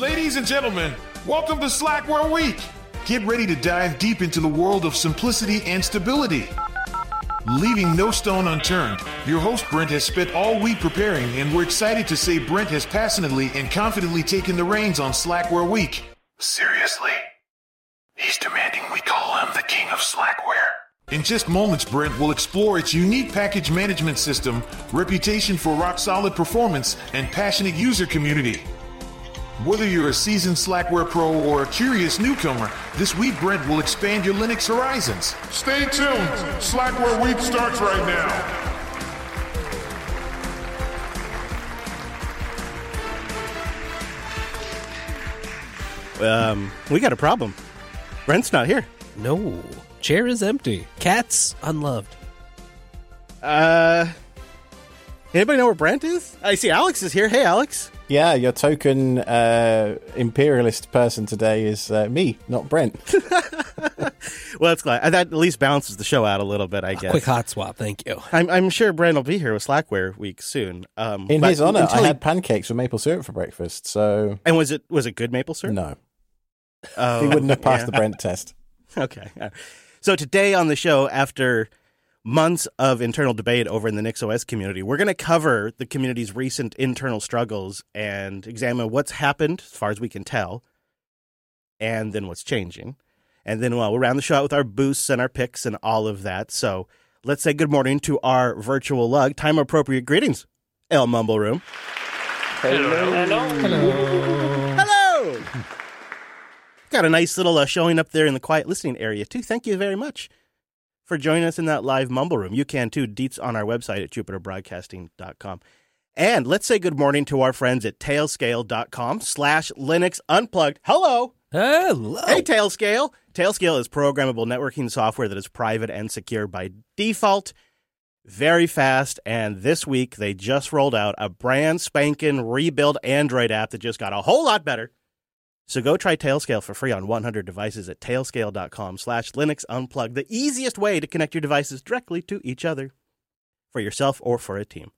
Ladies and gentlemen, welcome to Slackware Week. Get ready to dive deep into the world of simplicity and stability. Leaving no stone unturned, your host Brent has spent all week preparing, and we're excited to say Brent has passionately and confidently taken the reins on Slackware Week. Seriously, he's demanding we call him the king of Slackware. In just moments, Brent will explore its unique package management system, reputation for rock-solid performance, and passionate user community. Whether you're a seasoned Slackware pro or a curious newcomer, this week Brent will expand your Linux horizons. Stay tuned. Slackware Week starts right now. We got a problem. Brent's not here. No. Chair is empty. Cat's unloved. Anybody know where Brent is? I see Alex is here. Hey, Alex. Yeah, your token imperialist person today is me, not Brent. Well, that's glad. That at least balances the show out a little bit, I guess. Quick hot swap, thank you. I'm sure Brent will be here with Slackware Week soon. In his honor, I had pancakes with maple syrup for breakfast. So, and was it good maple syrup? No, he wouldn't have passed the Brent test. Okay, so today on the show, after months of internal debate over in the NixOS community, we're going to cover the community's recent internal struggles and examine what's happened, as far as we can tell, and then what's changing. And then we'll round the show out with our boosts and our picks and all of that. So let's say good morning to our virtual lug. Time-appropriate greetings, El Mumble Room. Hello. Got a nice little showing up there in the quiet listening area, too. Thank you very much for joining us in that live Mumble Room. You can, too. Deets on our website at jupiterbroadcasting.com. And let's say good morning to our friends at tailscale.com/Linux Unplugged. Hello. Hello. Hey, Tailscale. Tailscale is programmable networking software that is private and secure by default. Very fast. And this week, they just rolled out a brand spanking rebuild Android app that just got a whole lot better. So go try Tailscale for free on 100 devices at tailscale.com/Linux Unplugged, the easiest way to connect your devices directly to each other for yourself or for a team.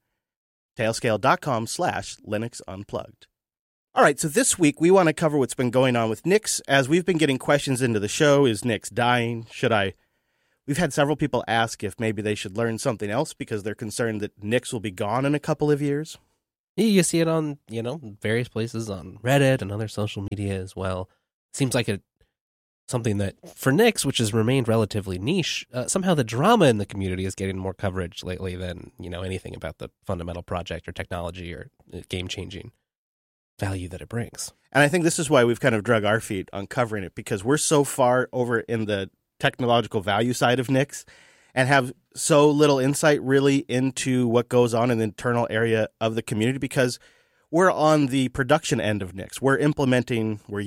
Tailscale.com/Linux Unplugged. All right, so this week we want to cover what's been going on with Nix. As we've been getting questions into the show, is Nix dying? We've had several people ask if maybe they should learn something else because they're concerned that Nix will be gone in a couple of years. You see it on, various places on Reddit and other social media as well. Seems like something that, for Nix, which has remained relatively niche, somehow the drama in the community is getting more coverage lately than, anything about the fundamental project or technology or game-changing value that it brings. And I think this is why we've kind of drug our feet on covering it, because we're so far over in the technological value side of Nix and have so little insight really into what goes on in the internal area of the community, because we're on the production end of Nix. We're implementing, we're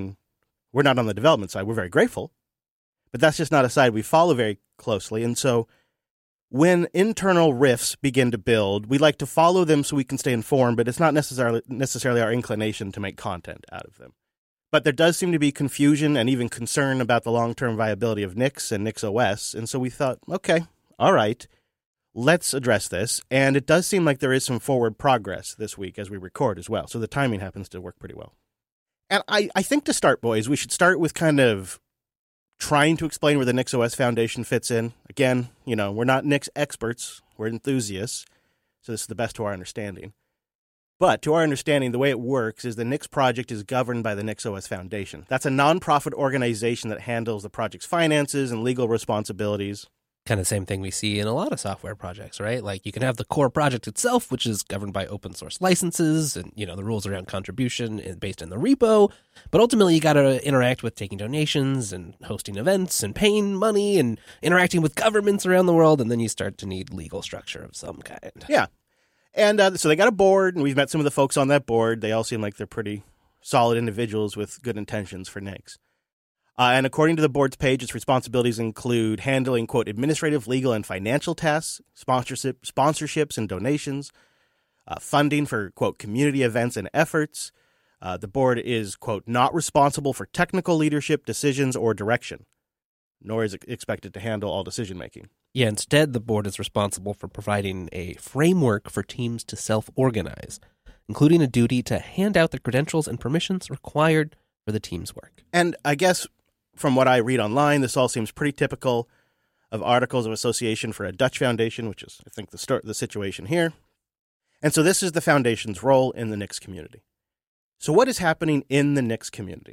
not on the development side. We're very grateful, but that's just not a side we follow very closely. And so when internal rifts begin to build, we like to follow them so we can stay informed, but it's not necessarily our inclination to make content out of them. But there does seem to be confusion and even concern about the long-term viability of Nix and NixOS, and so we thought, okay, all right, let's address this. And it does seem like there is some forward progress this week as we record as well, so the timing happens to work pretty well. And I think to start, boys, we should start with kind of trying to explain where the NixOS Foundation fits in. Again, we're not Nix experts, we're enthusiasts, so this is the best to our understanding. But to our understanding, the way it works is the Nix project is governed by the NixOS Foundation. That's a nonprofit organization that handles the project's finances and legal responsibilities. Kind of the same thing we see in a lot of software projects, right? Like you can have the core project itself, which is governed by open source licenses and, the rules around contribution based in the repo. But ultimately, you got to interact with taking donations and hosting events and paying money and interacting with governments around the world. And then you start to need legal structure of some kind. Yeah. And so they got a board, and we've met some of the folks on that board. They all seem like they're pretty solid individuals with good intentions for Nix. And according to the board's page, its responsibilities include handling, quote, administrative, legal, and financial tasks, sponsorships and donations, funding for, quote, community events and efforts. The board is, quote, not responsible for technical leadership, decisions, or direction, nor is it expected to handle all decision-making. Yeah, instead, the board is responsible for providing a framework for teams to self-organize. including a duty to hand out the credentials and permissions required for the team's work. And I guess from what I read online, this all seems pretty typical of articles of association for a Dutch foundation, which is, I think, the situation here. And so this is the foundation's role in the Nix community. So what is happening in the Nix community?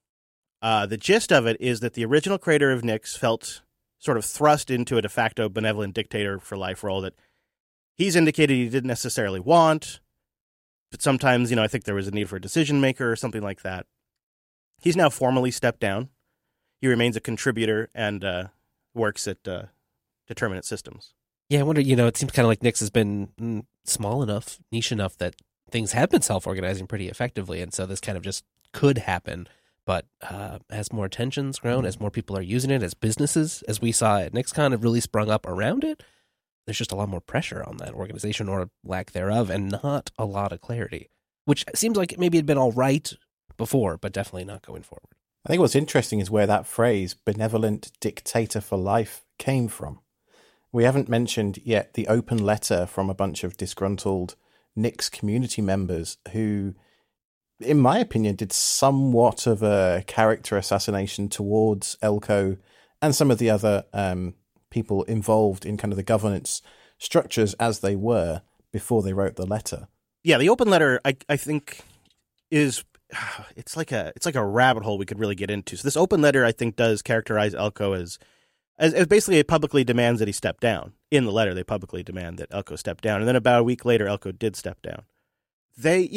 The gist of it is that the original creator of Nix felt sort of thrust into a de facto benevolent dictator for life role that he's indicated he didn't necessarily want, but sometimes, I think there was a need for a decision maker or something like that. He's now formally stepped down. He remains a contributor and works at Determinate Systems. Yeah, I wonder, it seems kind of like Nix has been small enough, niche enough that things have been self-organizing pretty effectively, and so this kind of just could happen. But as more attention's grown, as more people are using it, as businesses, as we saw at NixCon, have really sprung up around it, there's just a lot more pressure on that organization or lack thereof, and not a lot of clarity, which seems like maybe it'd been all right before, but definitely not going forward. I think what's interesting is where that phrase, benevolent dictator for life, came from. We haven't mentioned yet the open letter from a bunch of disgruntled Nix community members who, in my opinion, did somewhat of a character assassination towards Elko and some of the other people involved in kind of the governance structures as they were before they wrote the letter. Yeah, the open letter, I think, is it's like a rabbit hole we could really get into. So this open letter, I think, does characterize Elko as basically it publicly demands that he step down. In the letter, they publicly demand that Elko step down. And then about a week later, Elko did step down. They,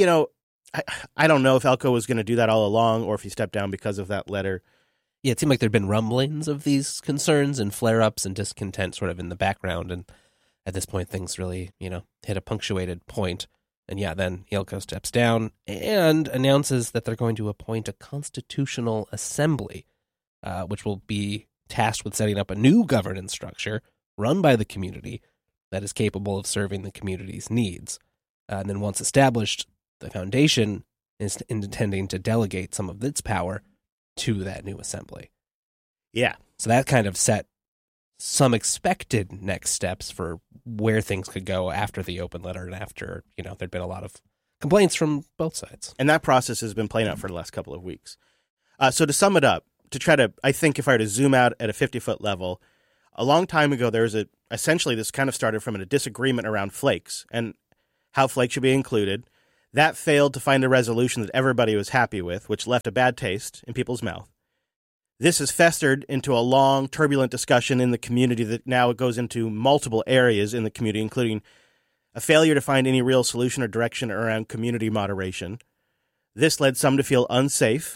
I don't know if Elko was going to do that all along or if he stepped down because of that letter. Yeah, it seemed like there'd been rumblings of these concerns and flare-ups and discontent sort of in the background. And at this point, things really, hit a punctuated point. And yeah, then Elko steps down and announces that they're going to appoint a constitutional assembly, which will be tasked with setting up a new governance structure run by the community that is capable of serving the community's needs. And then once established, the foundation is intending to delegate some of its power to that new assembly. Yeah. So that kind of set some expected next steps for where things could go after the open letter and after, there'd been a lot of complaints from both sides. And that process has been playing out for the last couple of weeks. So to sum it up, to try to, I think if I were to zoom out at a 50-foot level, a long time ago, there was essentially this kind of started from a disagreement around flakes and how flakes should be included. That failed to find a resolution that everybody was happy with, which left a bad taste in people's mouth. This has festered into a long, turbulent discussion in the community that now it goes into multiple areas in the community, including a failure to find any real solution or direction around community moderation. This led some to feel unsafe.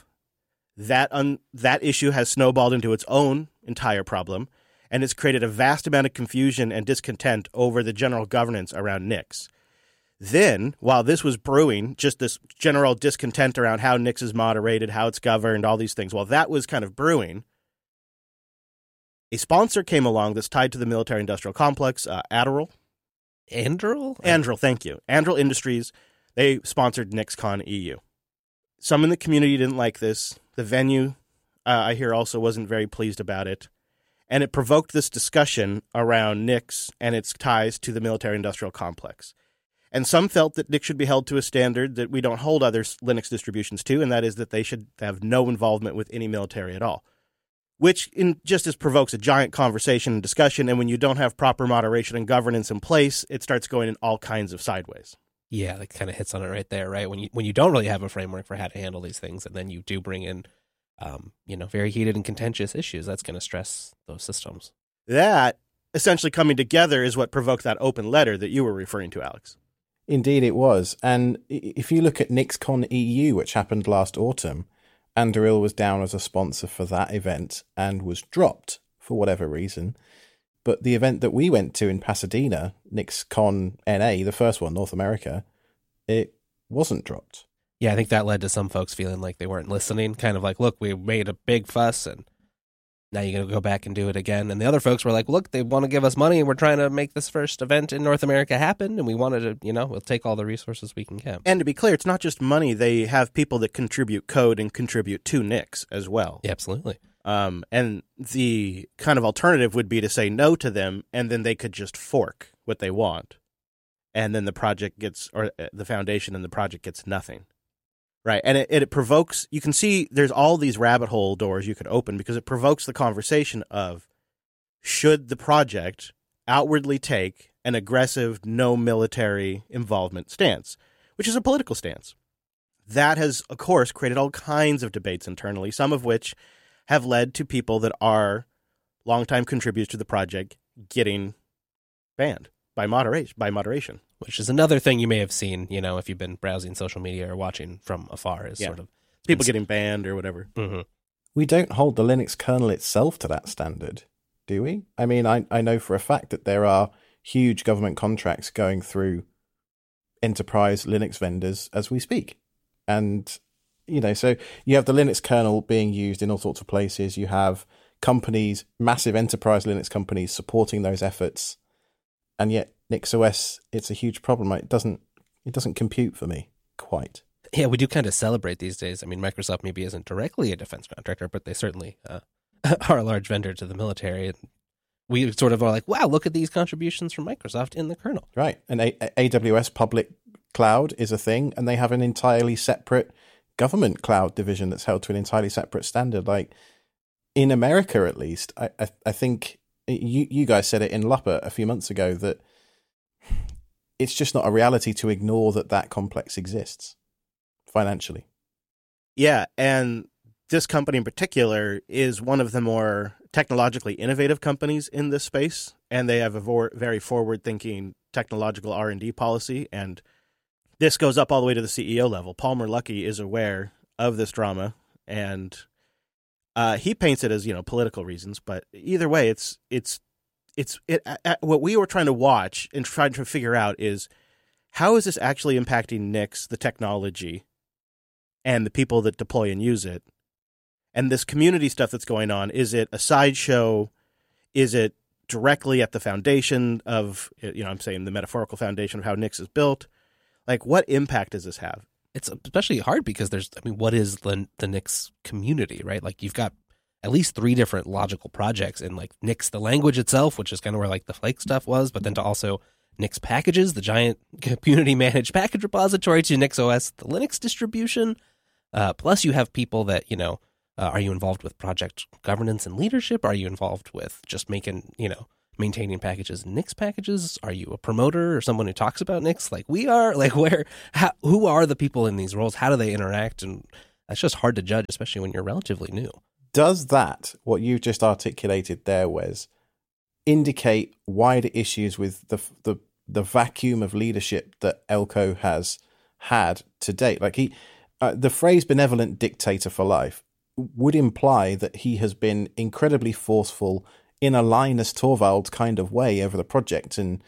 That issue has snowballed into its own entire problem, and it's created a vast amount of confusion and discontent over the general governance around Nix. Then, while this was brewing, just this general discontent around how Nix is moderated, how it's governed, all these things, while that was kind of brewing, a sponsor came along that's tied to the military-industrial complex, Anduril. Anduril, thank you. Anduril Industries, they sponsored NixCon EU. Some in the community didn't like this. The venue, I hear, also wasn't very pleased about it. And it provoked this discussion around Nix and its ties to the military-industrial complex. And some felt that Nix should be held to a standard that we don't hold other Linux distributions to, and that is that they should have no involvement with any military at all. Which just as provokes a giant conversation and discussion, and when you don't have proper moderation and governance in place, it starts going in all kinds of sideways. Yeah, that kind of hits on it right there, right? When you don't really have a framework for how to handle these things, and then you do bring in, very heated and contentious issues, that's going to stress those systems. That essentially coming together is what provoked that open letter that you were referring to, Alex. Indeed it was. And if you look at NixCon EU, which happened last autumn, Anduril was down as a sponsor for that event and was dropped for whatever reason. But the event that we went to in Pasadena, NixCon NA, the first one, North America, it wasn't dropped. Yeah, I think that led to some folks feeling like they weren't listening, kind of like, look, we made a big fuss and now you're going to go back and do it again. And the other folks were like, look, they want to give us money and we're trying to make this first event in North America happen. And we wanted to, we'll take all the resources we can get. And to be clear, it's not just money. They have people that contribute code and contribute to Nix as well. Yeah, absolutely. And the kind of alternative would be to say no to them and then they could just fork what they want. and then the project gets, or the foundation and the project gets nothing. Right. And it provokes, you can see there's all these rabbit hole doors you could open because it provokes the conversation of, should the project outwardly take an aggressive, no military involvement stance, which is a political stance. That has, of course, created all kinds of debates internally, some of which have led to people that are longtime contributors to the project getting banned by moderation. Which is another thing you may have seen, if you've been browsing social media or watching from afar, is sort of people getting banned or whatever. Mm-hmm. We don't hold the Linux kernel itself to that standard, do we? I mean, I know for a fact that there are huge government contracts going through enterprise Linux vendors as we speak. And, so you have the Linux kernel being used in all sorts of places. You have companies, massive enterprise Linux companies supporting those efforts. And yet NixOS, it's a huge problem. It doesn't compute for me quite. Yeah, we do kind of celebrate these days. I mean, Microsoft maybe isn't directly a defense contractor, but they certainly are a large vendor to the military. And we sort of are like, wow, look at these contributions from Microsoft in the kernel. Right. And AWS public cloud is a thing, and they have an entirely separate government cloud division that's held to an entirely separate standard. Like in America, at least, I think you guys said it in Lupper a few months ago that it's just not a reality to ignore that complex exists financially. Yeah, and this company in particular is one of the more technologically innovative companies in this space, and they have a very forward-thinking technological R&D policy, and this goes up all the way to the CEO level. Palmer Luckey is aware of this drama, and he paints it as political reasons, but either way, it's what we were trying to watch and trying to figure out is how is this actually impacting Nix, the technology, and the people that deploy and use it, and this community stuff that's going on. Is it a sideshow? Is it directly at the foundation of I'm saying the metaphorical foundation of how Nix is built? Like, what impact does this have? It's especially hard because what is the Nix community, right? Like, you've got at least 3 different logical projects in like Nix, the language itself, which is kind of where like the Flake stuff was, but then to also Nix packages, the giant community managed package repository, to NixOS, the Linux distribution. Plus you have people that, are you involved with project governance and leadership? Are you involved with just maintaining packages and Nix packages? Are you a promoter or someone who talks about Nix like we are? Like who are the people in these roles? How do they interact? And that's just hard to judge, especially when you're relatively new. Does that, what you've just articulated there, Wes, indicate wider issues with the vacuum of leadership that Elko has had to date? Like the phrase benevolent dictator for life would imply that he has been incredibly forceful in a Linus Torvalds kind of way over the project and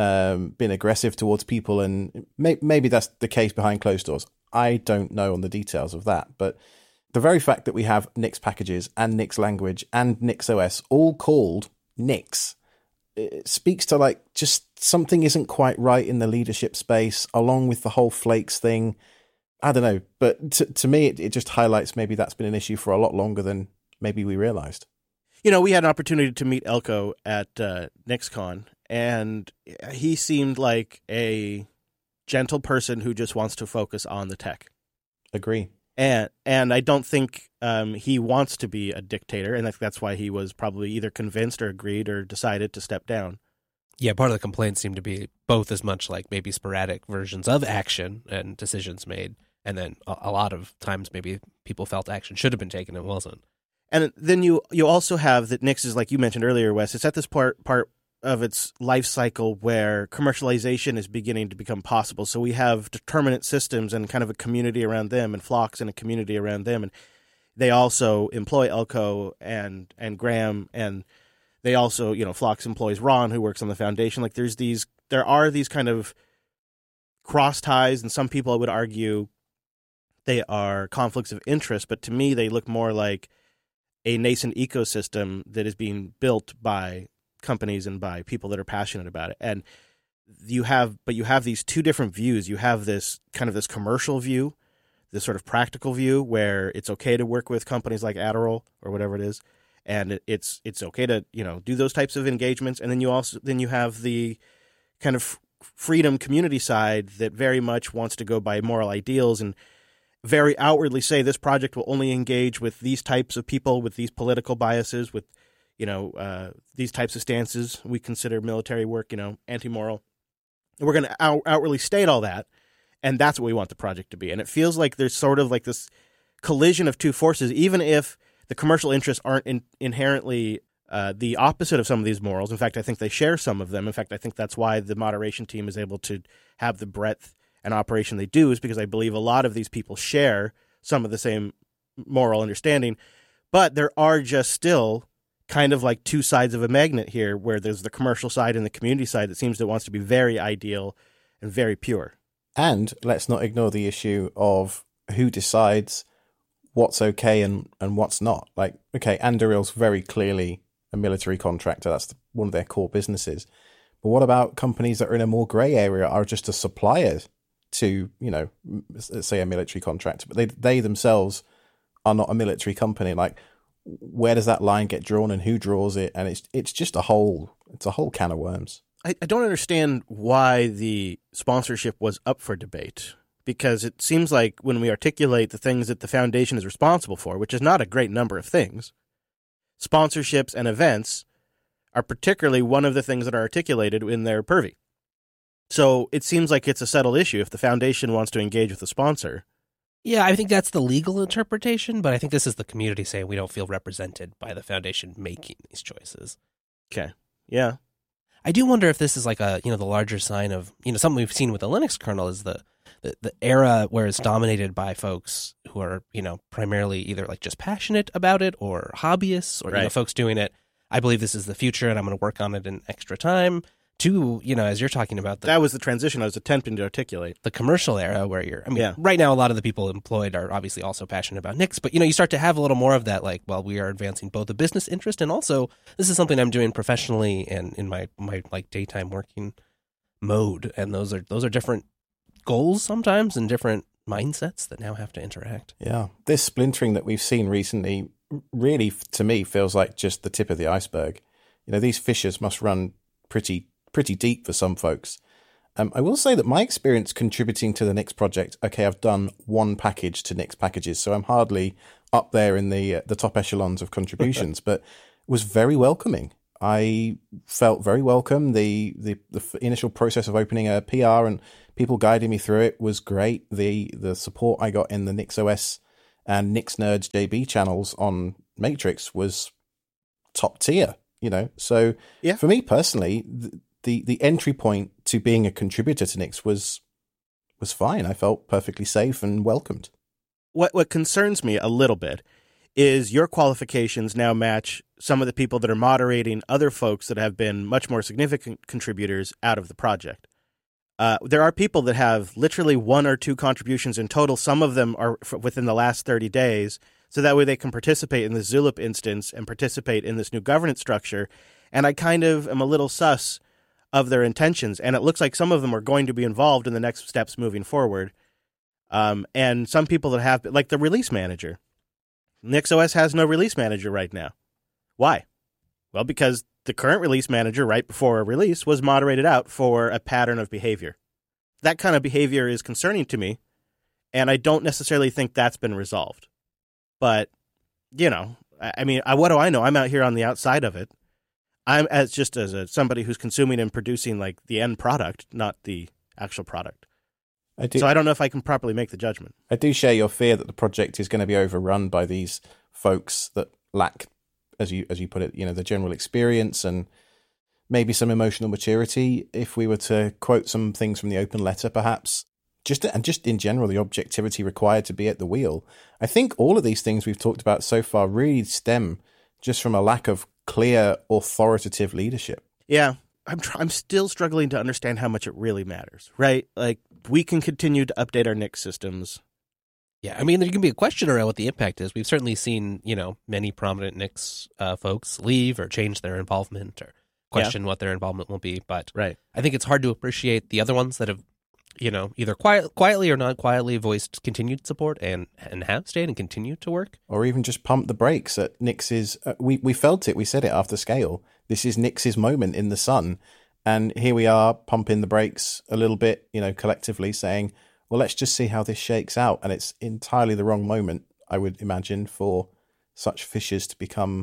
been aggressive towards people. And maybe that's the case behind closed doors. I don't know on the details of that. But the very fact that we have Nix packages and Nix language and NixOS all called Nix, it speaks to like just something isn't quite right in the leadership space, along with the whole Flakes thing. I don't know. But to me, it just highlights maybe that's been an issue for a lot longer than maybe we realized. We had an opportunity to meet Elko at NixCon, and he seemed like a gentle person who just wants to focus on the tech. Agree. And I don't think he wants to be a dictator, and that's why he was probably either convinced or agreed or decided to step down. Yeah, part of the complaints seem to be both as much like maybe sporadic versions of action and decisions made, and then a lot of times maybe people felt action should have been taken and wasn't. And then you also have that Nix is, like you mentioned earlier, Wes, it's at this part of its life cycle where commercialization is beginning to become possible. So we have determinate systems and kind of a community around them, and Phlox and a community around them. And they also employ Elko and Graham, and they also, Phlox employs Ron, who works on the foundation. Like there are these kind of cross ties, and some people would argue they are conflicts of interest, but to me, they look more like a nascent ecosystem that is being built by companies and by people that are passionate about it. And you have these 2 different views. You have this kind of this commercial view, this sort of practical view where it's okay to work with companies like Adderall or whatever it is, and it's okay to do those types of engagements. And then you have the kind of freedom community side that very much wants to go by moral ideals and very outwardly say this project will only engage with these types of people, with these political biases, with, these types of stances. We consider military work, anti-moral. And we're going to outwardly state all that, and that's what we want the project to be. And it feels like there's sort of like this collision of two forces, even if the commercial interests aren't inherently the opposite of some of these morals. In fact, I think they share some of them. In fact, I think that's why the moderation team is able to have the breadth and operation they do, is because I believe a lot of these people share some of the same moral understanding. But there are just still kind of like two sides of a magnet here, where there's the commercial side and the community side that seems that wants to be very ideal and very pure. And let's not ignore the issue of who decides what's okay and what's not. Like, okay, Anduril's very clearly a military contractor. That's one of their core businesses. But what about companies that are in a more grey area, are just a supplier to, let's say a military contractor, but they themselves are not a military company? Like, where does that line get drawn and who draws it? And it's just a whole can of worms. I don't understand why the sponsorship was up for debate, because it seems like when we articulate the things that the foundation is responsible for, which is not a great number of things, sponsorships and events are particularly one of the things that are articulated in their purview. So it seems like it's a settled issue if the foundation wants to engage with the sponsor. Yeah, I think that's the legal interpretation, but I think this is the community saying we don't feel represented by the foundation making these choices. Okay. Yeah. I do wonder if this is like the larger sign of, something we've seen with the Linux kernel is the era where it's dominated by folks who are, primarily either like just passionate about it or hobbyists or right. Folks doing it. I believe this is the future and I'm going to work on it in extra time. To, as you're talking about. That was the transition I was attempting to articulate. The commercial era where right now a lot of the people employed are obviously also passionate about Nix, but, you start to have a little more of that, like, well, we are advancing both a business interest and also this is something I'm doing professionally and in my like daytime working mode. And those are different goals sometimes and different mindsets that now have to interact. Yeah. This splintering that we've seen recently really, to me, feels like just the tip of the iceberg. These fissures must run pretty deep for some folks. I will say that my experience contributing to the Nix project, okay, I've done one package to Nix packages, so I'm hardly up there in the top echelons of contributions, but was very welcoming. I felt very welcome. The initial process of opening a PR and people guiding me through it was great. The support I got in the NixOS and Nix Nerds JB channels on Matrix was top tier, So yeah. For me personally, the entry point to being a contributor to Nix was fine. I felt perfectly safe and welcomed. What concerns me a little bit is your qualifications now match some of the people that are moderating other folks that have been much more significant contributors out of the project. There are people that have literally one or two contributions in total. Some of them are within the last 30 days, so that way they can participate in the Zulip instance and participate in this new governance structure. And I kind of am a little sus of their intentions, and it looks like some of them are going to be involved in the next steps moving forward. And some people that have, like the release manager. NixOS has no release manager right now. Why? Well, because the current release manager right before a release was moderated out for a pattern of behavior. That kind of behavior is concerning to me, and I don't necessarily think that's been resolved. But, what do I know? I'm out here on the outside of it. I'm as somebody who's consuming and producing like the end product, not the actual product. So I don't know if I can properly make the judgment. I do share your fear that the project is going to be overrun by these folks that lack, as you put it, the general experience and maybe some emotional maturity. If we were to quote some things from the open letter, perhaps just in general, the objectivity required to be at the wheel. I think all of these things we've talked about so far really stem just from a lack of clear, authoritative leadership. Yeah, I'm still struggling to understand how much it really matters, right? Like, we can continue to update our Nix systems. Yeah, there can be a question around what the impact is. We've certainly seen, many prominent Nix folks leave or change their involvement or question what their involvement will be. But right. I think it's hard to appreciate the other ones that have, either quietly or not quietly voiced continued support and have stayed and continue to work. Or even just pump the brakes at Nix's. We felt it. We said it after Scale. This is Nix's moment in the sun. And here we are pumping the brakes a little bit, collectively saying, well, let's just see how this shakes out. And it's entirely the wrong moment, I would imagine, for such fissures to become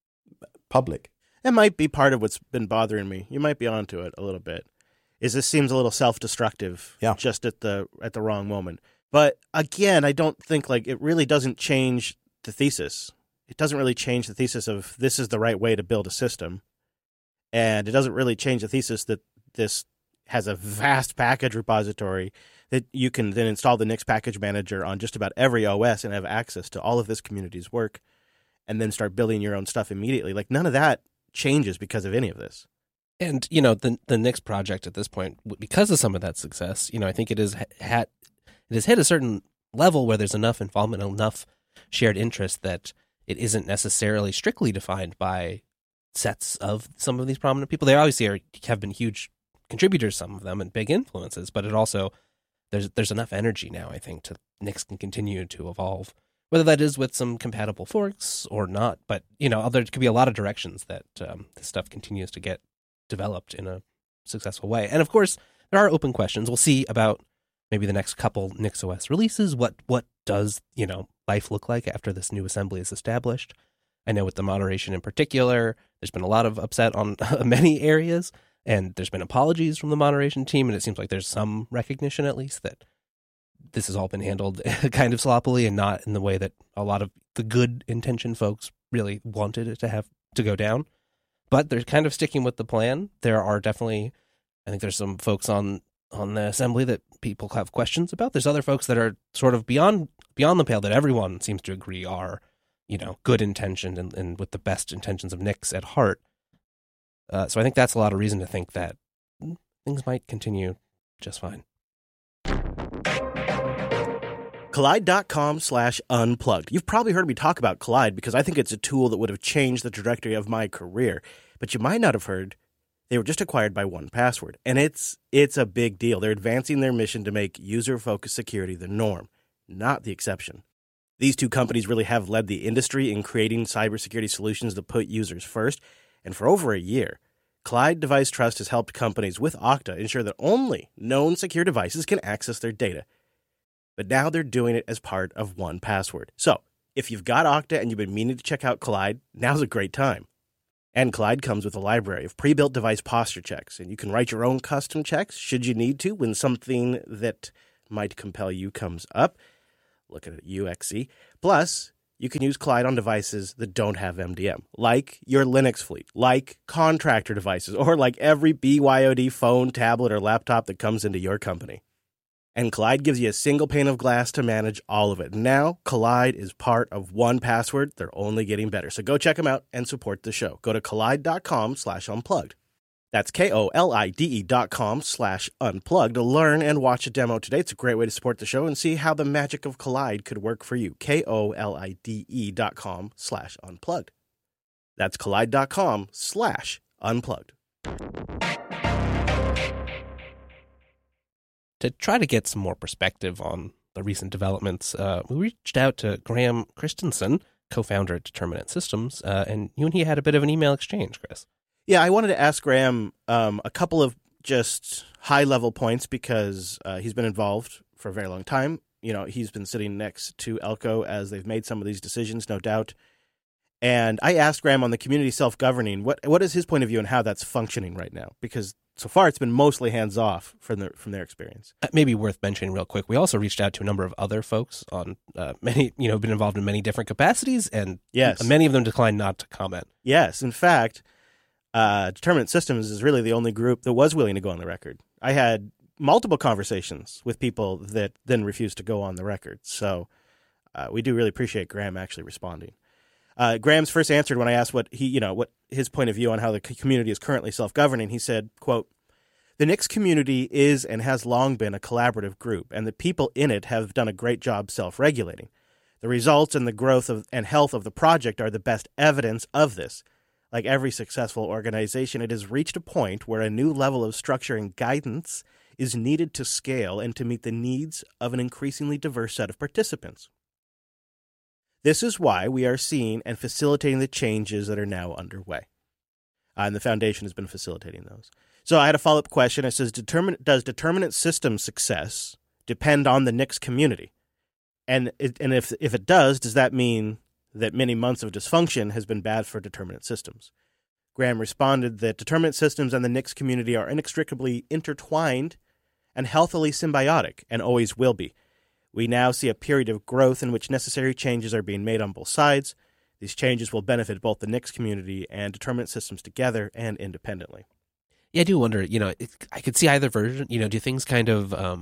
public. It might be part of what's been bothering me. You might be onto it a little bit. Is this seems a little self-destructive, just at the wrong moment. But again, I don't think it really doesn't change the thesis. It doesn't really change the thesis of this is the right way to build a system. And it doesn't really change the thesis that this has a vast package repository that you can then install the Nix package manager on just about every OS and have access to all of this community's work and then start building your own stuff immediately. None of that changes because of any of this. And, the Nix project at this point, because of some of that success, I think it has hit a certain level where there's enough involvement, enough shared interest that it isn't necessarily strictly defined by sets of some of these prominent people. They obviously have been huge contributors, some of them, and big influences, but it also, there's enough energy now, I think, to Nix can continue to evolve, whether that is with some compatible forks or not. But, there could be a lot of directions that this stuff continues to get developed in a successful way. And of course, there are open questions. We'll see about maybe the next couple NixOS releases. What does, life look like after this new assembly is established? I know with the moderation in particular, there's been a lot of upset on many areas, and there's been apologies from the moderation team, and it seems like there's some recognition, at least, that this has all been handled kind of sloppily and not in the way that a lot of the good intention folks really wanted it to go down. But they're kind of sticking with the plan. There are definitely, I think there's some folks on the assembly that people have questions about. There's other folks that are sort of beyond the pale that everyone seems to agree are, good intentioned and with the best intentions of Nix at heart. So I think that's a lot of reason to think that things might continue just fine. Kolide.com/unplugged. You've probably heard me talk about Kolide because I think it's a tool that would have changed the trajectory of my career. But you might not have heard they were just acquired by 1Password. And it's a big deal. They're advancing their mission to make user-focused security the norm, not the exception. These two companies really have led the industry in creating cybersecurity solutions that put users first. And for over a year, Kolide Device Trust has helped companies with Okta ensure that only known secure devices can access their data. But now they're doing it as part of 1Password. So if you've got Okta and you've been meaning to check out Kolide, now's a great time. And Kolide comes with a library of pre-built device posture checks, and you can write your own custom checks should you need to when something that might compel you comes up. Look at it, UXC. Plus, you can use Kolide on devices that don't have MDM, like your Linux fleet, like contractor devices, or like every BYOD phone, tablet, or laptop that comes into your company. And Kolide gives you a single pane of glass to manage all of it. Now, Kolide is part of 1Password. They're only getting better. So go check them out and support the show. Go to kolide.com/unplugged. That's KOLIDE.com/unplugged to learn and watch a demo today. It's a great way to support the show and see how the magic of Kolide could work for you. KOLIDE.com/unplugged. That's kolide.com/unplugged. To try to get some more perspective on the recent developments, we reached out to Graham Christensen, co-founder at Determinant Systems, and you and he had a bit of an email exchange, Chris. Yeah, I wanted to ask Graham a couple of just high-level points because he's been involved for a very long time. He's been sitting next to Elko as they've made some of these decisions, no doubt. And I asked Graham on the community self-governing, what is his point of view and how that's functioning right now? Because so far, it's been mostly hands-off from their experience. Maybe worth mentioning real quick, we also reached out to a number of other folks on many, been involved in many different capacities, and yes, many of them declined not to comment. Yes, in fact, Determinant Systems is really the only group that was willing to go on the record. I had multiple conversations with people that then refused to go on the record. So we do really appreciate Graham actually responding. Graham's first answered when I asked what his point of view on how the community is currently self-governing. He said, quote, "The Nix community is and has long been a collaborative group, and the people in it have done a great job self-regulating. The results and the growth and health of the project are the best evidence of this. Like every successful organization, it has reached a point where a new level of structure and guidance is needed to scale and to meet the needs of an increasingly diverse set of participants. This is why we are seeing and facilitating the changes that are now underway." And the foundation has been facilitating those. So I had a follow-up question. It says, does determinate system success depend on the Nix community? And if it does that mean that many months of dysfunction has been bad for determinate systems? Graham responded that determinate systems and the Nix community are inextricably intertwined and healthily symbiotic, and always will be. We now see a period of growth in which necessary changes are being made on both sides. These changes will benefit both the Nix community and determinate systems together and independently. Yeah, I do wonder, I could see either version. Do things kind of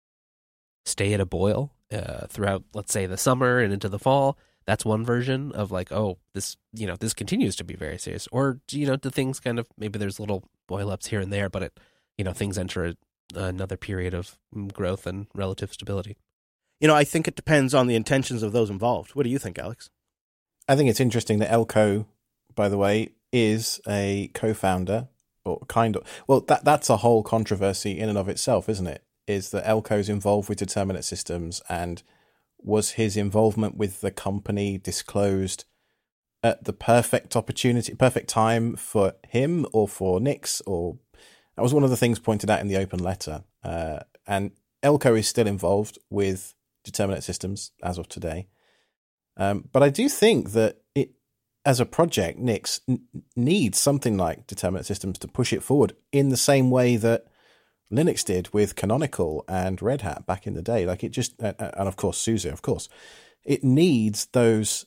stay at a boil throughout, let's say, the summer and into the fall? That's one version of like, oh, this continues to be very serious. Or, do things kind of, maybe there's little boil-ups here and there, but things enter another period of growth and relative stability. I think it depends on the intentions of those involved. What do you think, Alex? I think it's interesting that Elko, by the way, is a co-founder, or kind of. Well, that's a whole controversy in and of itself, isn't it? Is that Elko's involved with determinate systems, and was his involvement with the company disclosed at the perfect time for him or for Nix? Or that was one of the things pointed out in the open letter. And Elko is still involved with determinate systems as of today. But I do think that it, as a project, Nix needs something like determinate systems to push it forward in the same way that Linux did with Canonical and Red Hat back in the day. Like it just, and of course SUSE, of course, it needs those.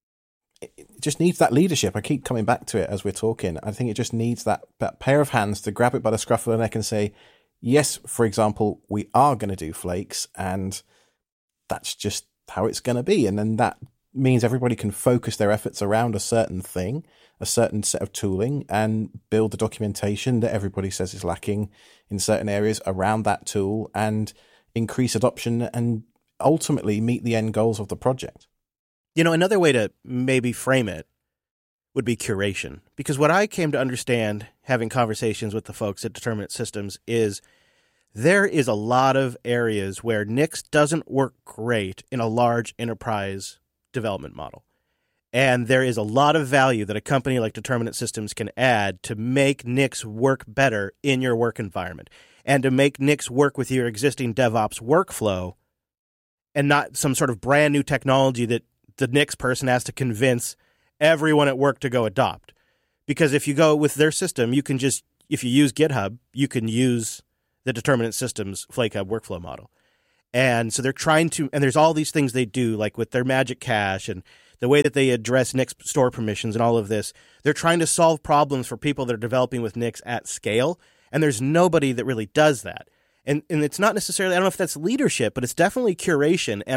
It just needs that leadership. I keep coming back to it as we're talking. I think it just needs that pair of hands to grab it by the scruff of the neck and say, yes, for example, we are going to do flakes, and that's just how it's going to be. And then that means everybody can focus their efforts around a certain thing, a certain set of tooling, and build the documentation that everybody says is lacking in certain areas around that tool, and increase adoption and ultimately meet the end goals of the project. Another way to maybe frame it would be curation. Because what I came to understand having conversations with the folks at Determinate Systems is there is a lot of areas where Nix doesn't work great in a large enterprise development model. And there is a lot of value that a company like Determinate Systems can add to make Nix work better in your work environment, and to make Nix work with your existing DevOps workflow, and not some sort of brand new technology that the Nix person has to convince everyone at work to go adopt. Because if you go with their system, you can just, if you use GitHub, you can use the Determinate Systems FlakeHub workflow model. And so they're trying to, and there's all these things they do, like with their Magic Cache and the way that they address Nix store permissions and all of this. They're trying to solve problems for people that are developing with Nix at scale, and there's nobody that really does that. And it's not necessarily, I don't know if that's leadership, but it's definitely curation. And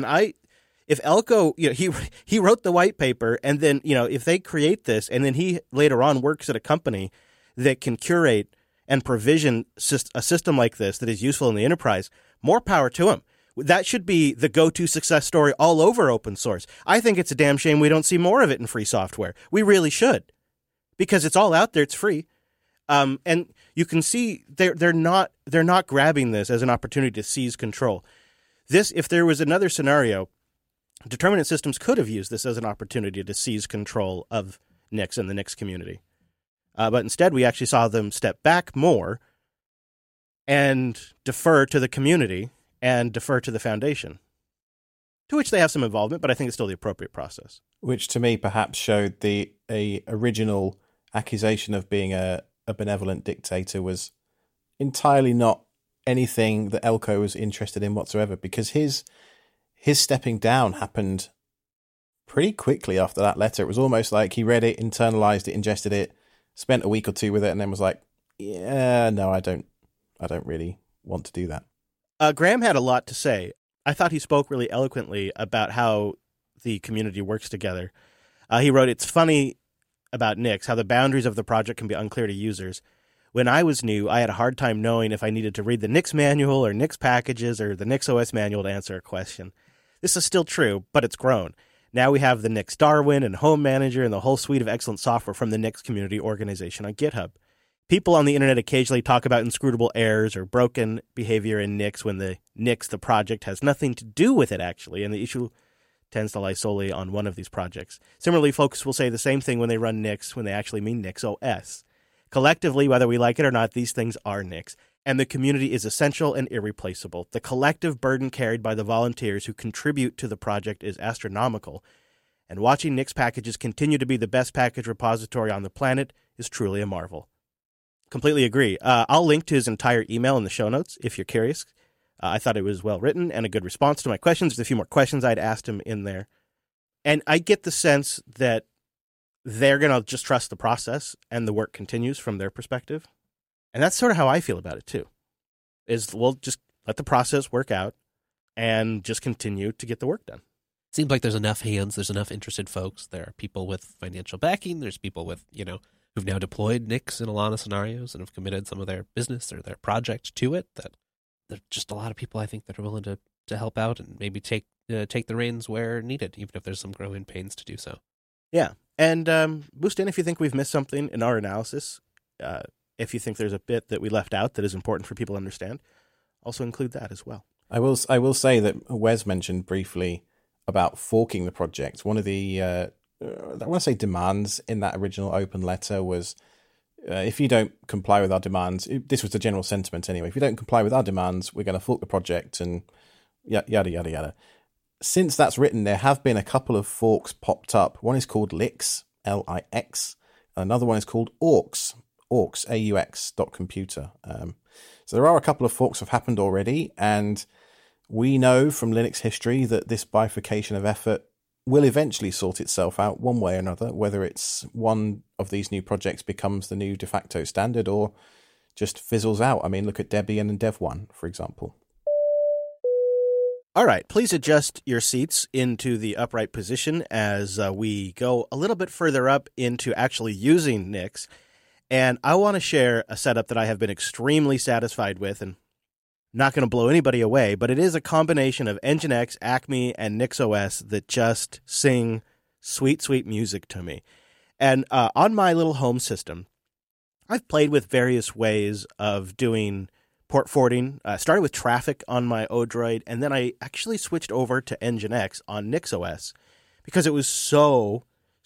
if Elko, he wrote the white paper, and then, if they create this, and then he later on works at a company that can curate and provision a system like this that is useful in the enterprise, more power to him. That should be the go-to success story all over open source. I think it's a damn shame we don't see more of it in free software. We really should, because it's all out there. It's free, and you can see they're not grabbing this as an opportunity to seize control. This, if there was another scenario, Determinate Systems could have used this as an opportunity to seize control of Nix and the Nix community, but instead we actually saw them step back more and defer to the community and defer to the foundation, to which they have some involvement, but I think it's still the appropriate process. Which to me perhaps showed a original accusation of being a benevolent dictator was entirely not anything that Elko was interested in whatsoever, because his stepping down happened pretty quickly after that letter. It was almost like he read it, internalized it, ingested it, spent a week or two with it, and then was like, yeah, no, I don't really want to do that. Graham had a lot to say. I thought he spoke really eloquently about how the community works together. He wrote, "It's funny about Nix, how the boundaries of the project can be unclear to users. When I was new, I had a hard time knowing if I needed to read the Nix manual or Nix packages or the Nix OS manual to answer a question. This is still true, but it's grown. Now we have the Nix Darwin and Home Manager and the whole suite of excellent software from the Nix community organization on GitHub. People on the internet occasionally talk about inscrutable errors or broken behavior in Nix when the Nix, the project, has nothing to do with it, actually, and the issue tends to lie solely on one of these projects. Similarly, folks will say the same thing when they run Nix when they actually mean Nix OS. Collectively, whether we like it or not, these things are Nix, and the community is essential and irreplaceable. The collective burden carried by the volunteers who contribute to the project is astronomical, and watching Nix packages continue to be the best package repository on the planet is truly a marvel. Completely agree. I'll link to his entire email in the show notes if you're curious. I thought it was well written and a good response to my questions. There's a few more questions I'd asked him in there. And I get the sense that they're going to just trust the process and the work continues from their perspective. And that's sort of how I feel about it too, is we'll just let the process work out and just continue to get the work done. Seems like there's enough hands, there's enough interested folks. There are people with financial backing. There's people with, who've now deployed Nix in a lot of scenarios and have committed some of their business or their project to it. That there's just a lot of people, I think, that are willing to help out and maybe take the reins where needed, even if there's some growing pains to do so. Yeah. And boost in if you think we've missed something in our analysis. If you think there's a bit that we left out that is important for people to understand, also include that as well. I will say that Wes mentioned briefly about forking the project. One of the, I want to say, demands in that original open letter was, if you don't comply with our demands, this was the general sentiment anyway, if you don't comply with our demands, we're going to fork the project and yada, yada, yada. Since that's written, there have been a couple of forks popped up. One is called Lix, Lix. Another one is called Aux, AUX.computer. So there are a couple of forks have happened already, and we know from Linux history that this bifurcation of effort will eventually sort itself out one way or another, whether it's one of these new projects becomes the new de facto standard or just fizzles out. I mean, look at Debian and Dev1, for example. All right, please adjust your seats into the upright position as we go a little bit further up into actually using Nix. And I want to share a setup that I have been extremely satisfied with, and not going to blow anybody away, but it is a combination of Nginx, Acme, and NixOS that just sing sweet, sweet music to me. And on my little home system, I've played with various ways of doing port forwarding. Started with Traffic on my Odroid, and then I actually switched over to Nginx on NixOS because it was so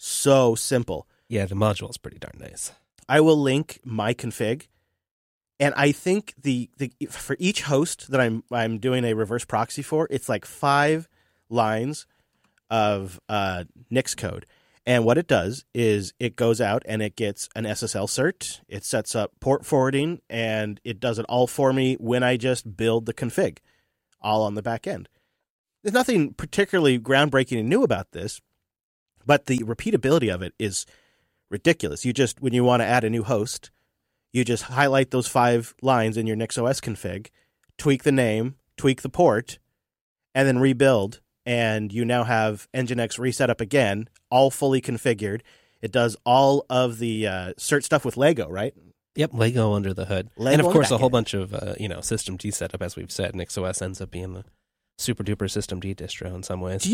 simple. Yeah, the module is pretty darn nice. I will link my config. And I think the for each host that I'm doing a reverse proxy for, it's like 5 lines of Nix code. And what it does is it goes out and it gets an SSL cert, it sets up port forwarding, and it does it all for me when I just build the config, all on the back end. There's nothing particularly groundbreaking and new about this, but the repeatability of it is ridiculous. You just, when you want to add a new host, you just highlight those 5 lines in your NixOS config, tweak the name, tweak the port, and then rebuild. And you now have Nginx reset up again, all fully configured. It does all of the cert stuff with Lego, right? Yep, Lego under the hood. Lego and of course, a whole end. bunch of systemd setup, as we've said. NixOS ends up being the super duper systemd distro in some ways. Do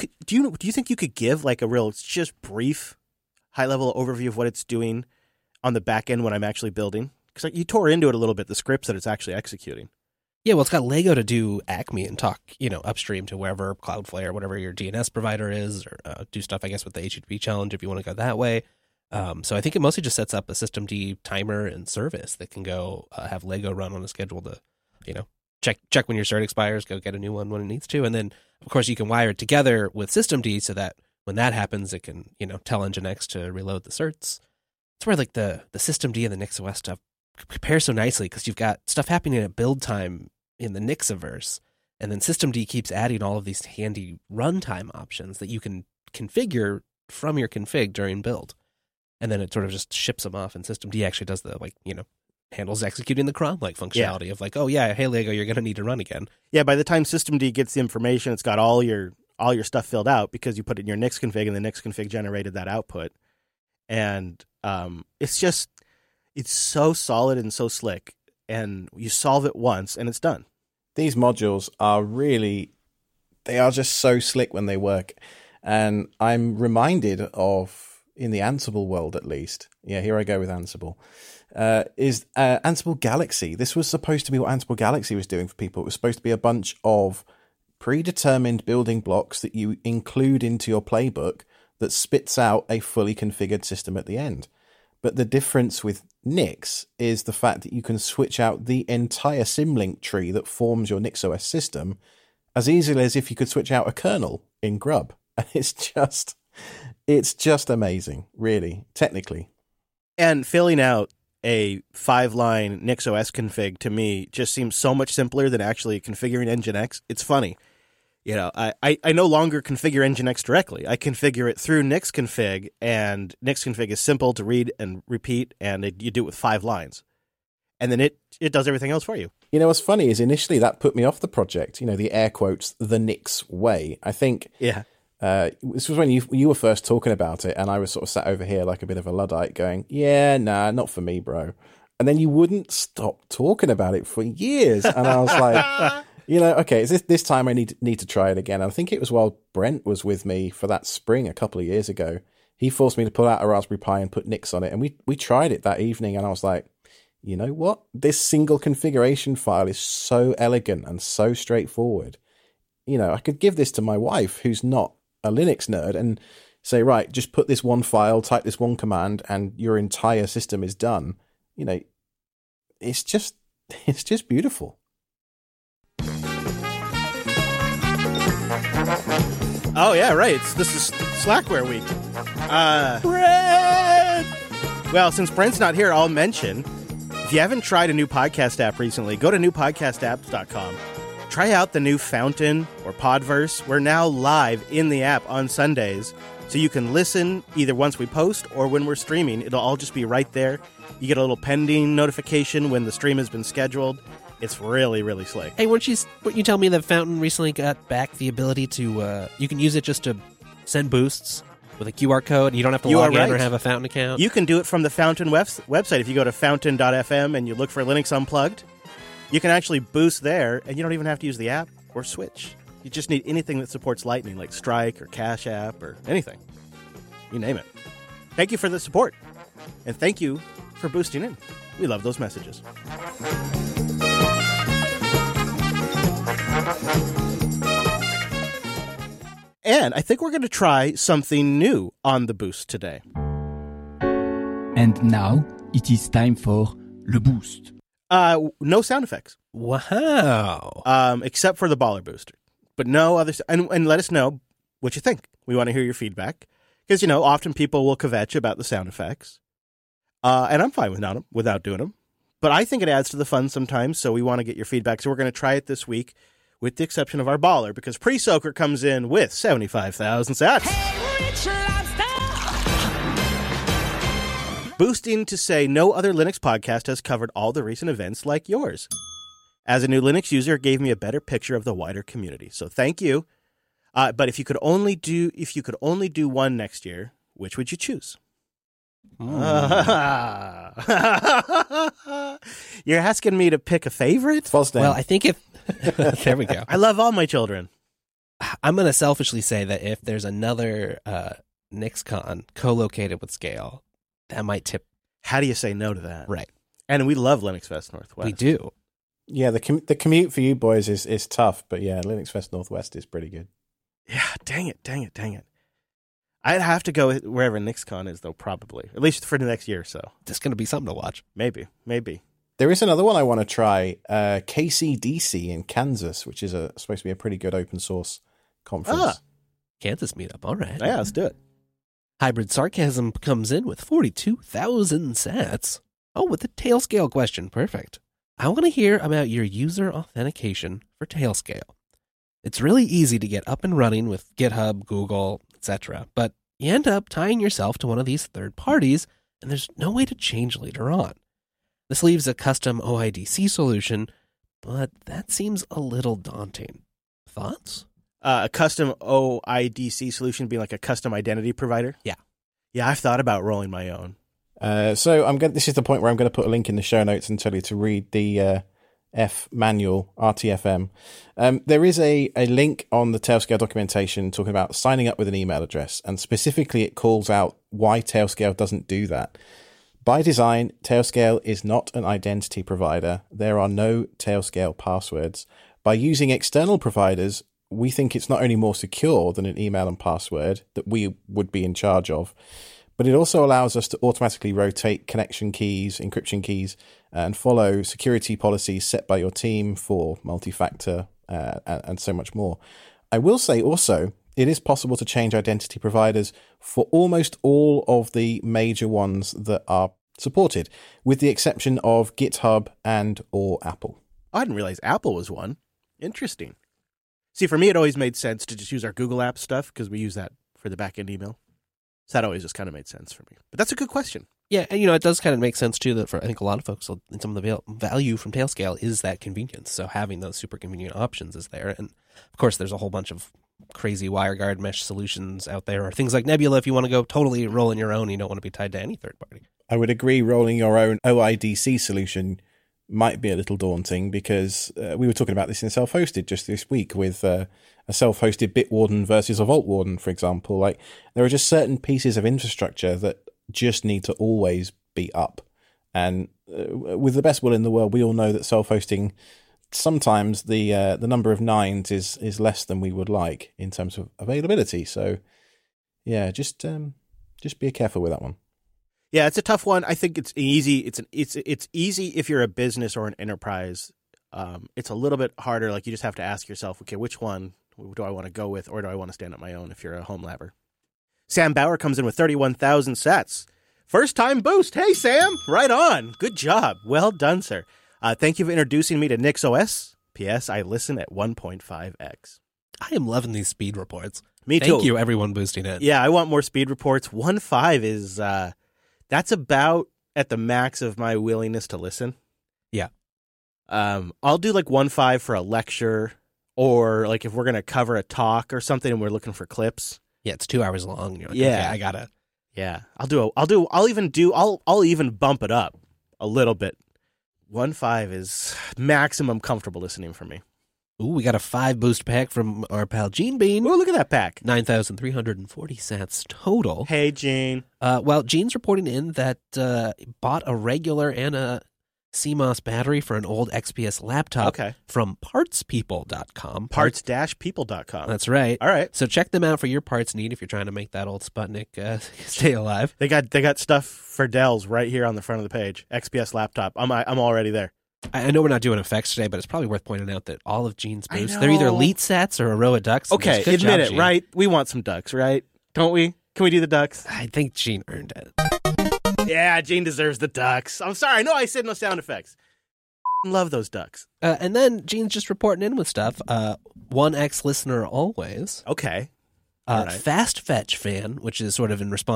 you think you could give like a real just brief high level overview of what it's doing on the back end when I'm actually building? Because like, you tore into it a little bit, the scripts that it's actually executing. Yeah, well, it's got Lego to do Acme and talk, upstream to wherever, Cloudflare, whatever your DNS provider is, or do stuff, I guess, with the HTTP challenge if you want to go that way. So I think it mostly just sets up a systemd timer and service that can go have Lego run on a schedule to, check when your cert expires, go get a new one when it needs to. And then, of course, you can wire it together with systemd so that when that happens, it can, tell Nginx to reload the certs. It's where like the systemd and the NixOS stuff compare so nicely because you've got stuff happening at build time in the Nixiverse, and then systemd keeps adding all of these handy runtime options that you can configure from your config during build, and then it sort of just ships them off, and systemd actually does the handles executing the cron-like functionality of like, oh yeah, hey Lego, you're gonna need to run again. Yeah, by the time systemd gets the information, it's got all your stuff filled out because you put it in your Nix config, and the Nix config generated that output, and it's so solid and so slick, and you solve it once and it's done. These modules are they are just so slick when they work. And I'm reminded of, in the Ansible world at least, here I go with Ansible, is Ansible Galaxy. This was supposed to be what Ansible Galaxy was doing for people. It was supposed to be a bunch of predetermined building blocks that you include into your playbook that spits out a fully configured system at the end. But the difference with Nix is the fact that you can switch out the entire symlink tree that forms your NixOS system as easily as if you could switch out a kernel in Grub. And it's just amazing, really, technically. And filling out a 5-line NixOS config to me just seems so much simpler than actually configuring Nginx. It's funny. You know, I no longer configure Nginx directly. I configure it through Nixconfig, and Nixconfig is simple to read and repeat, and you do it with 5 lines. And then it does everything else for you. You know, what's funny is initially that put me off the project, you know, the air quotes, the Nix way. I think this was when you were first talking about it, and I was sort of sat over here like a bit of a Luddite going, yeah, nah, not for me, bro. And then you wouldn't stop talking about it for years. And I was like... You know, okay, this time I need to try it again. And I think it was while Brent was with me for that spring a couple of years ago. He forced me to pull out a Raspberry Pi and put Nix on it. And we tried it that evening, and I was like, you know what? This single configuration file is so elegant and so straightforward. You know, I could give this to my wife, who's not a Linux nerd, and say, right, just put this one file, type this one command, and your entire system is done. You know, it's just beautiful. Oh, yeah, right. This is Slackware week. Brent! Well, since Brent's not here, I'll mention, if you haven't tried a new podcast app recently, go to newpodcastapps.com. Try out the new Fountain or Podverse. We're now live in the app on Sundays, so you can listen either once we post or when we're streaming. It'll all just be right there. You get a little pending notification when the stream has been scheduled. It's really, really slick. Hey, weren't you tell me that Fountain recently got back the ability to, you can use it just to send boosts with a QR code? You don't have to log in or have a Fountain account? You can do it from the Fountain website. If you go to fountain.fm and you look for Linux Unplugged, you can actually boost there, and you don't even have to use the app or switch. You just need anything that supports Lightning, like Strike or Cash App or anything. You name it. Thank you for the support, and thank you for boosting in. We love those messages. And I think we're going to try something new on the Boost today. And now it is time for Le Boost. No sound effects. Wow. Except for the baller booster. But no other... And let us know what you think. We want to hear your feedback. Because, you know, often people will kvetch about the sound effects. And I'm fine without doing them. But I think it adds to the fun sometimes, so we want to get your feedback. So we're going to try it this week, with the exception of our baller, because Pre-Soaker comes in with 75,000 sats. Hey, Rich Lobster! Boosting to say no other Linux podcast has covered all the recent events like yours. As a new Linux user, it gave me a better picture of the wider community. So thank you. But if you could only do one next year, which would you choose? You're asking me to pick a favorite? Well, I think if... There we go. I love all my children. I'm going to selfishly say that if there's another NixCon co-located with Scale, that might tip. How do you say no to that? Right. And we love Linux Fest Northwest. We do. Yeah, the commute for you boys is tough, but yeah, Linux Fest Northwest is pretty good. Yeah, dang it. I'd have to go wherever NixCon is, though, probably. At least for the next year or so. That's going to be something to watch. Maybe. There is another one I want to try, KCDC in Kansas, which is supposed to be a pretty good open source conference. Kansas meetup, all right. Yeah, let's do it. Hybrid Sarcasm comes in with 42,000 sats. Oh, with the Tailscale question. Perfect. I want to hear about your user authentication for Tailscale. It's really easy to get up and running with GitHub, Google, etc., but you end up tying yourself to one of these third parties, and there's no way to change later on. This leaves a custom OIDC solution, but that seems a little daunting. Thoughts? A custom OIDC solution being like a custom identity provider? Yeah. Yeah, I've thought about rolling my own. So this is the point where I'm going to put a link in the show notes and tell you to read the F manual, RTFM. There is a link on the Tailscale documentation talking about signing up with an email address, and specifically it calls out why Tailscale doesn't do that. By design, Tailscale is not an identity provider. There are no Tailscale passwords. By using external providers, we think it's not only more secure than an email and password that we would be in charge of, But it also allows us to automatically rotate connection keys, encryption keys, and follow security policies set by your team for multi-factor and so much more. I will say also, it is possible to change identity providers for almost all of the major ones that are supported, with the exception of GitHub and or Apple. I didn't realize Apple was one. Interesting. See, for me, it always made sense to just use our Google Apps stuff because we use that for the back-end email. So that always just kind of made sense for me. But that's a good question. Yeah, and it does kind of make sense too that for I think a lot of folks, and some of the value from Tailscale is that convenience. So having those super convenient options is there, and of course there's a whole bunch of crazy WireGuard mesh solutions out there, or things like Nebula if you want to go totally rolling your own. You don't want to be tied to any third party. I would agree. Rolling your own OIDC solution might be a little daunting because we were talking about this in self-hosted just this week with a self-hosted Bitwarden versus a Vault Warden, for example. Like there are just certain pieces of infrastructure that just need to always be up. And with the best will in the world, we all know that self-hosting, sometimes the number of nines is less than we would like in terms of availability. So yeah, just be careful with that one. Yeah, it's a tough one. I think it's easy. It's easy if you're a business or an enterprise. It's a little bit harder. Like you just have to ask yourself, okay, which one do I want to go with, or do I want to stand up my own if you're a home labber? Sam Bauer comes in with 31,000 sats. First time boost. Hey, Sam. Right on. Good job. Well done, sir. Thank you for introducing me to NixOS. P.S. I listen at 1.5x. I am loving these speed reports. Me too. Thank you, everyone boosting it. Yeah, I want more speed reports. 1.5 is, that's about at the max of my willingness to listen. Yeah. I'll do like 1.5 for a lecture, or like if we're going to cover a talk or something and we're looking for clips. Yeah, it's 2 hours long. You're like, Yeah. okay, I gotta. Yeah, I'll even bump it up a little bit. 1.5 is maximum comfortable listening for me. Ooh, we got a 5 boost pack from our pal Gene Bean. Ooh, look at that pack. 9,340 sats total. Hey, Gene. Well, Gene's reporting in that bought a regular and a CMOS battery for an old XPS laptop from partspeople.com. Parts-people.com. That's right. All right. So check them out for your parts need if you're trying to make that old Sputnik stay alive. They got stuff for Dells right here on the front of the page. XPS laptop. I'm already there. I know we're not doing effects today, but it's probably worth pointing out that all of Gene's boosts, they're either elite sats or a row of ducks. Okay, Good admit job, it, Gene. right? We want some ducks, right? Don't we? Can we do the ducks? I think Gene earned it. Yeah, Gene deserves the ducks. I'm sorry. I know I said no sound effects. Love those ducks. And then Gene's just reporting in with stuff. 1X listener always. Okay. All right. Fast Fetch fan, which is sort of in response